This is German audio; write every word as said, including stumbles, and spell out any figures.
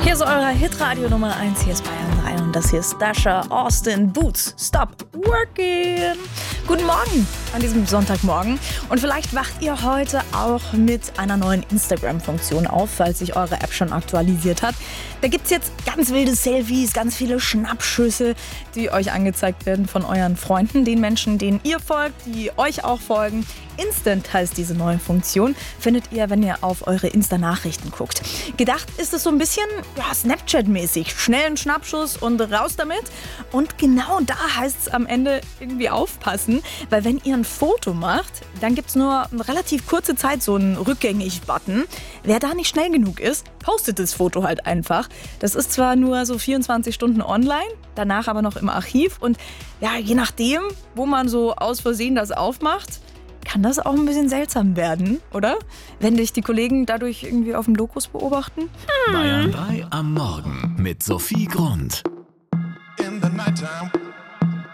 Hier ist eure Hitradio Nummer eins, hier ist Bayern drei und das hier ist Dasha Austin Boots. Stop working. Guten Morgen an diesem Sonntagmorgen und vielleicht wacht ihr heute auch mit einer neuen Instagram-Funktion auf, falls sich eure App schon aktualisiert hat. Da gibt es jetzt ganz wilde Selfies, ganz viele Schnappschüsse, die euch angezeigt werden von euren Freunden, den Menschen, denen ihr folgt, die euch auch folgen. Instant heißt diese neue Funktion, findet ihr, wenn ihr auf eure Insta-Nachrichten guckt. Gedacht ist es so ein bisschen ja, Snapchat-mäßig. Schnell ein Schnappschuss und raus damit. Und genau da heißt es am Ende irgendwie aufpassen, weil wenn ihr ein Foto macht, dann gibt es nur eine relativ kurze Zeit so einen Rückgängig-Button. Wer da nicht schnell genug ist, postet das Foto halt einfach. Das ist zwar nur so vierundzwanzig Stunden online, danach aber noch im Archiv. Und ja, je nachdem, wo man so aus Versehen das aufmacht, kann das auch ein bisschen seltsam werden, oder? Wenn dich die Kollegen dadurch irgendwie auf dem Lokus beobachten? Hm. Bayern drei am Morgen mit Sophie Grund. In the nighttime.